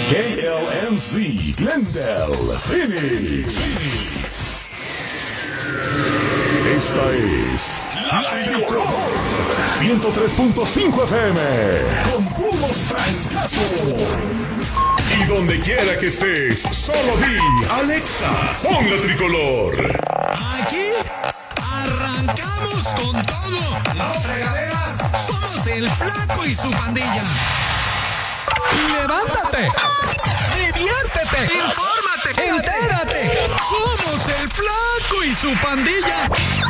KLNC, Glendale, Phoenix. Esta es La Tricolor 103.5 FM con puros francazos. Y donde quiera que estés, solo di Alexa, pon La Tricolor. Aquí arrancamos con todo. No fregaderas, somos el Flaco y su pandilla. ¡Levántate! ¡Diviértete! ¡Infórmate! ¡Entérate! ¡Somos el Flaco y su pandilla!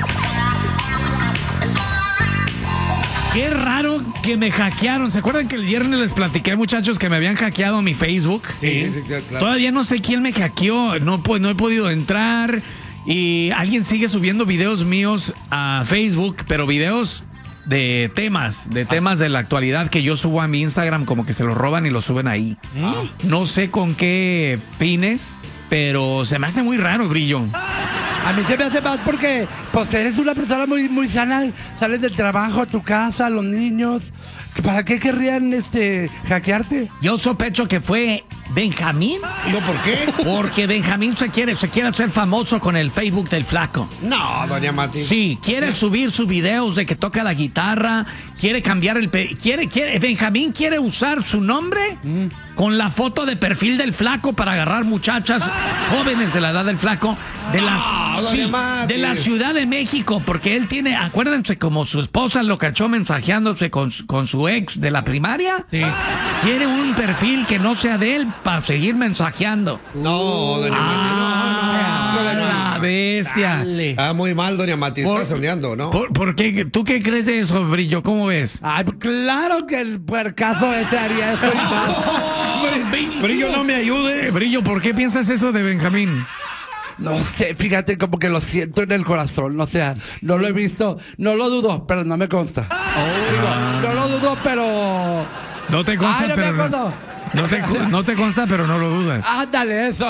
Qué raro que me hackearon. ¿Se acuerdan que el viernes les platiqué, muchachos, que me habían hackeado mi Facebook? Sí, claro. Todavía no sé quién me hackeó. No he podido entrar. Y alguien sigue subiendo videos míos a Facebook, pero videos de temas de la actualidad que yo subo a mi Instagram, como que se los roban y los suben ahí. No sé con qué fines, pero se me hace muy raro, Brillo. A mí se me hace más porque pues eres una persona muy, muy sana, sales del trabajo a tu casa, los niños. ¿Para qué querrían hackearte? Yo sospecho que fue Benjamín. ¿No por qué? Porque Benjamín se quiere hacer famoso con el Facebook del Flaco. No, doña Mati. Sí, quiere subir sus videos de que toca la guitarra, quiere cambiar Benjamín quiere usar su nombre con la foto de perfil del Flaco para agarrar muchachas jóvenes de la edad del Flaco de la Ciudad de México, porque él tiene, acuérdense, como su esposa lo cachó mensajeándose con su ex de la primaria. Sí. Quiere un perfil que no sea de él para seguir mensajeando. No, doña Mati, no. La bestia. Dale. Muy mal, doña Mati, está soñando, ¿no? ¿Por qué? ¿Tú qué crees de eso, Brillo? ¿Cómo ves? Ay, claro que el puercazo ese haría eso y más. Brillo, no me ayudes. Brillo, ¿por qué piensas eso de Benjamín? No sé, fíjate, como que lo siento en el corazón, o sea, no lo he visto, no lo dudo, pero no me consta. No lo dudo, pero... No te consta, Ay, no pero... me acuerdo. No te consta, pero no lo dudas. Ándale, eso.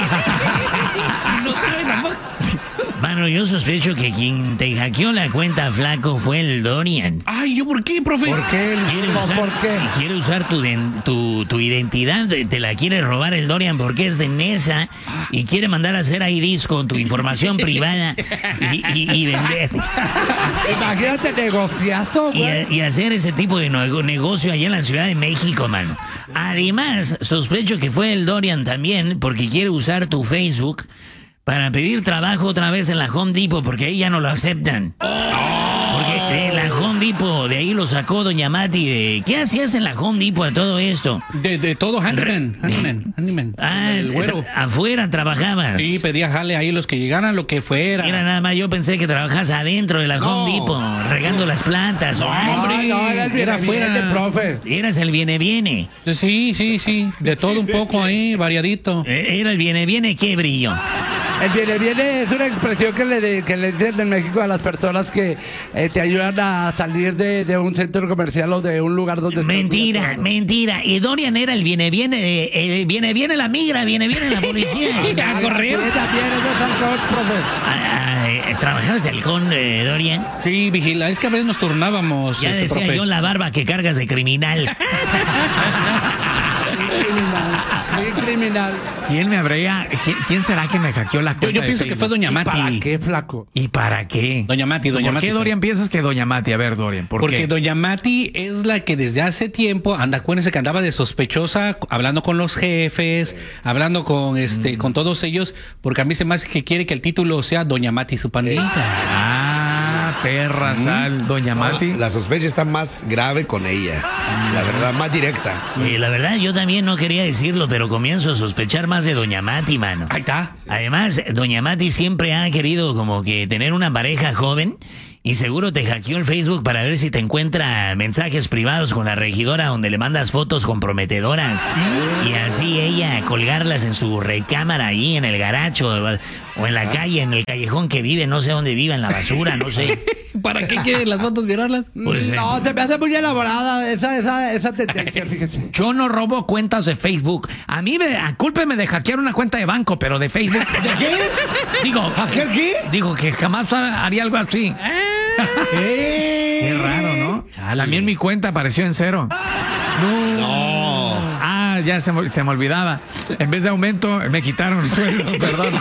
No sabe tampoco. Mano, yo sospecho que quien te hackeó la cuenta, Flaco, fue el Dorian. Ay, ¿yo por qué, profe? ¿Por qué? Quiere usar tu identidad, te la quiere robar el Dorian porque es de Nesa y quiere mandar a hacer IDs con tu información privada y vender. Imagínate, negociazo, güey. Y hacer ese tipo de negocio allá en la Ciudad de México, mano. Además, sospecho que fue el Dorian también porque quiere usar tu Facebook para pedir trabajo otra vez en la Home Depot, porque ahí ya no lo aceptan. Porque de la Home Depot, de ahí lo sacó doña Mati. ¿Qué hacías en la Home Depot de todo esto? De todo, handyman. El güero. Afuera trabajabas. Sí, pedía jale ahí los que llegaran, lo que fuera. Mira, nada más, yo pensé que trabajas adentro de la Home Depot, regando las plantas. Hombre, no, era afuera, profe. Eras el viene. Sí, de todo un poco ahí, variadito. Era el viene, ¿qué, Brillo? El viene es una expresión que le dicen en México a las personas que te ayudan a salir de un centro comercial o de un lugar donde... Mentira. Y Dorian era el viene la migra, viene la policía. A correr. ¿Trabajabas de halcón, Dorian? Sí, vigila, es que a veces nos turnábamos. Ya decía profe. yo la barba que cargas de criminal. Criminal. ¿Quién será que me hackeó la cuenta? Yo pienso que fue doña Mati. ¿Para qué, Flaco? ¿Y para qué? Doña Mati. ¿Por qué, Dorian, piensas que doña Mati? A ver, Dorian, Porque doña Mati es la que desde hace tiempo acuérdense que andaba de sospechosa, hablando con los jefes, hablando con con todos ellos, porque a mí se me hace que quiere que el título sea Doña Mati y su pandilla. Perra sal, doña Mati. La sospecha está más grave con ella. La verdad, más directa. La verdad, yo también no quería decirlo, pero comienzo a sospechar más de doña Mati, mano. Ahí está. Además, doña Mati siempre ha querido como que tener una pareja joven. Y seguro te hackeó el Facebook para ver si te encuentra mensajes privados con la regidora donde le mandas fotos comprometedoras. Y así ella colgarlas en su recámara ahí en el garacho o en la calle, en el callejón que vive, no sé dónde vive, en la basura, no sé. ¿Para qué quieren las fotos virarlas? Pues, no, se me hace muy elaborada esa tendencia, fíjese. Yo no robo cuentas de Facebook. A mí, cúlpeme de hackear una cuenta de banco, pero de Facebook. ¿De qué? Digo, ¿Hackear qué? Digo que jamás haría algo así. Qué raro, ¿no? También mi cuenta apareció en cero. No. ya se me olvidaba. En vez de aumento, me quitaron el sueldo, perdón.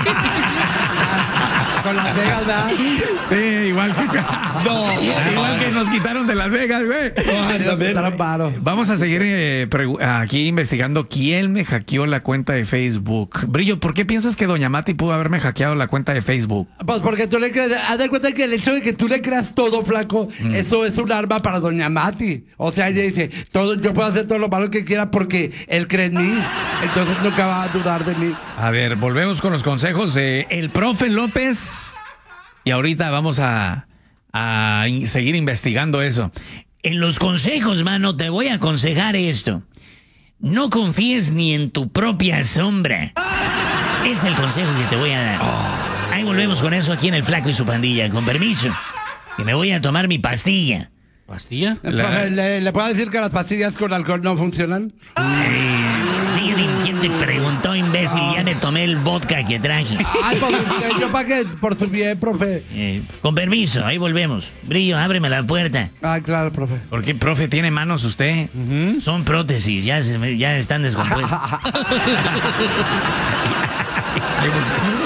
Con Las Vegas, ¿verdad? Sí, igual que nos quitaron de Las Vegas, güey. Vamos a seguir aquí investigando quién me hackeó la cuenta de Facebook. Brillo, ¿por qué piensas que Doña Mati pudo haberme hackeado la cuenta de Facebook? Pues porque tú le crees, haz de cuenta que el hecho de que tú le creas todo, flaco, eso es un arma para Doña Mati. O sea, ella dice, yo puedo hacer todo lo malo que quiera porque él cree en mí. Entonces nunca va a dudar de mí. A ver, volvemos con los consejos de el profe López. Y ahorita vamos a seguir investigando eso. En los consejos, mano, te voy a aconsejar esto. No confíes ni en tu propia sombra. Es el consejo que te voy a dar. Ahí volvemos con eso aquí en El Flaco y su pandilla. Con permiso. Que me voy a tomar mi pastilla. ¿Pastilla? ¿Le puedo decir que las pastillas con alcohol no funcionan? Dígame, ¿quién te preguntó, imbécil? Ya me tomé el vodka que traje. Ay, yo para qué, por su bien, profe. Con permiso, ahí volvemos. Brillo, ábreme la puerta. Ah, claro, profe. ¿Por qué, profe, tiene manos usted? Son prótesis, ya están descompuestas. Ahí volvemos.